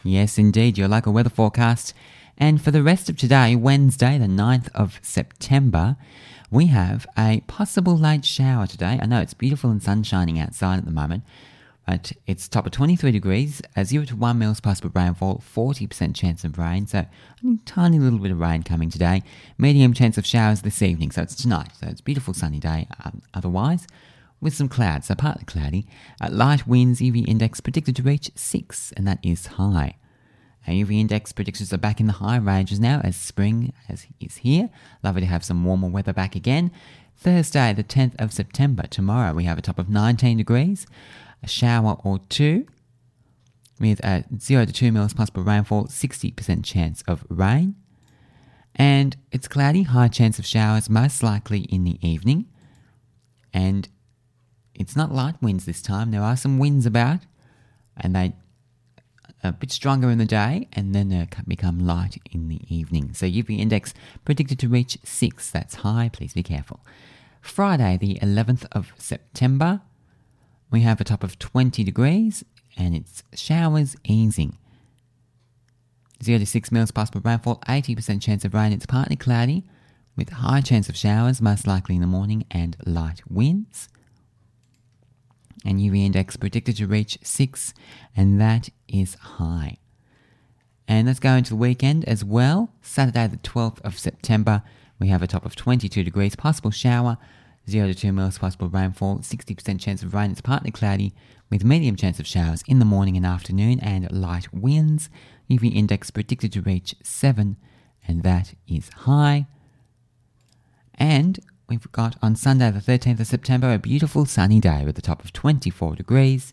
Yes, indeed, your local weather forecast. And for the rest of today, Wednesday, the 9th of September, we have a possible late shower today. I know it's beautiful and sun shining outside at the moment, but it's top of 23 degrees, 0 to 1 mils possible rainfall, 40% chance of rain, so only a tiny little bit of rain coming today. Medium chance of showers this evening, so it's tonight. So it's a beautiful sunny day otherwise, with some clouds, so partly cloudy. Light winds, UV index predicted to reach 6, and that is high. Our UV index predictions are back in the high ranges now as spring is here. Lovely to have some warmer weather back again. Thursday, the 10th of September, tomorrow, we have a top of 19 degrees, a shower or two, with a 0 to 2 mils possible rainfall, 60% chance of rain. And it's cloudy, high chance of showers, most likely in the evening. And it's not light winds this time. There are some winds about, and they a bit stronger in the day, and then they become light in the evening. So UV index predicted to reach 6. That's high. Please be careful. Friday, the 11th of September, we have a top of 20 degrees, and it's showers easing. 0 to 6 mils possible rainfall, 80% chance of rain. It's partly cloudy, with high chance of showers, most likely in the morning, and light winds. And UV index predicted to reach 6, and that is high. And let's go into the weekend as well. Saturday the 12th of September, we have a top of 22 degrees, possible shower, 0 to 2 mils possible rainfall, 60% chance of rain. It's partly cloudy, with medium chance of showers in the morning and afternoon, and light winds. UV index predicted to reach 7, and that is high. And we've got on Sunday the 13th of September a beautiful sunny day with a top of 24 degrees,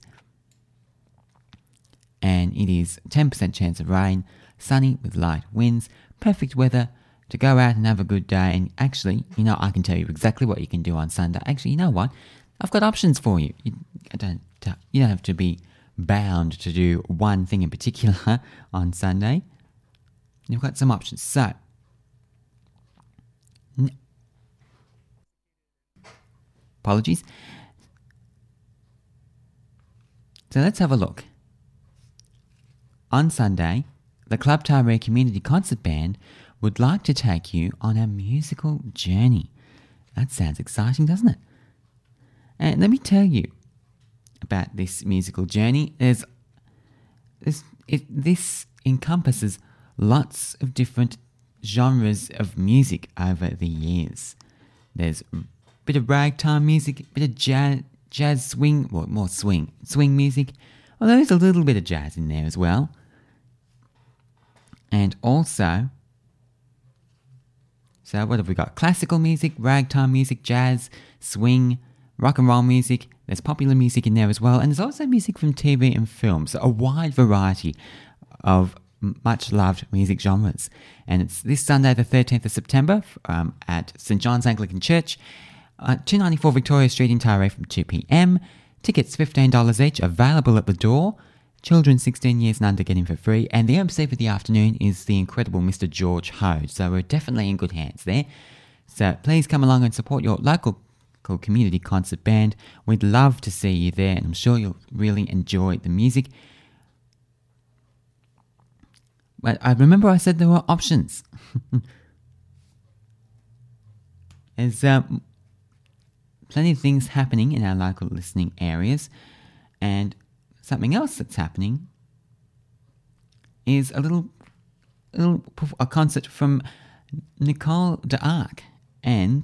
and it is 10% chance of rain, sunny with light winds, perfect weather to go out and have a good day. And actually, I can tell you exactly what you can do on Sunday. Actually, you know what? I've got options for you. You don't have to be bound to do one thing in particular on Sunday. You've got some options. So, apologies. So let's have a look. On Sunday, the Club Taree Community Concert Band would like to take you on a musical journey. That sounds exciting, doesn't it? And let me tell you about this musical journey. This encompasses lots of different genres of music over the years. There's bit of ragtime music, bit of jazz swing, well, more swing music. Although there's a little bit of jazz in there as well. And also, so what have we got? Classical music, ragtime music, jazz, swing, rock and roll music. There's popular music in there as well. And there's also music from TV and film. So a wide variety of much loved music genres. And it's this Sunday, the 13th of September, at St John's Anglican Church, 294 Victoria Street in Taree from 2 p.m. Tickets $15 each, available at the door. Children 16 years and under get in for free. And the MC for the afternoon is the incredible Mr. George Hode. So we're definitely in good hands there. So please come along and support your local community concert band. We'd love to see you there, and I'm sure you'll really enjoy the music. But I remember I said there were options. There's plenty of things happening in our local listening areas, and something else that's happening is a concert from Nicole d'Arc, and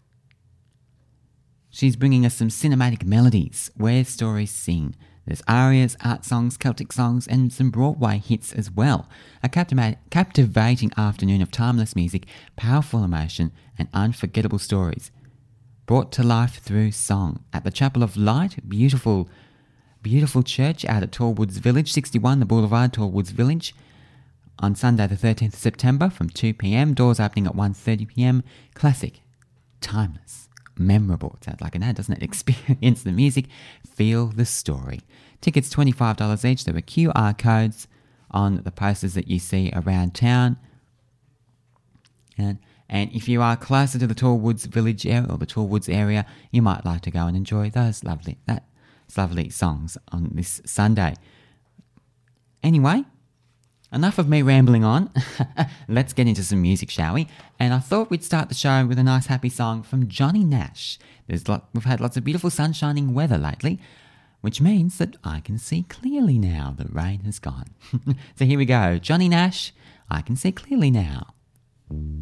she's bringing us some cinematic melodies where stories sing. There's arias, art songs, Celtic songs, and some Broadway hits as well. A captivating afternoon of timeless music, powerful emotion, and unforgettable stories, brought to life through song at the Chapel of Light, beautiful church out at Tallwoods Village, 61 the Boulevard, Tallwoods Village, on Sunday the 13th of September from 2 p.m. Doors opening at 1:30 p.m. Classic, timeless, memorable. It sounds like an ad, doesn't it? Experience the music, feel the story. Tickets $25 each. There are QR codes on the posters that you see around town. And if you are closer to the Tallwoods Village area or the Tallwoods area, you might like to go and enjoy those lovely songs on this Sunday. Anyway, enough of me rambling on. Let's get into some music, shall we? And I thought we'd start the show with a nice happy song from Johnny Nash. We've had lots of beautiful sun-shining weather lately, which means that I can see clearly now. The rain has gone. So here we go. Johnny Nash, I Can See Clearly Now.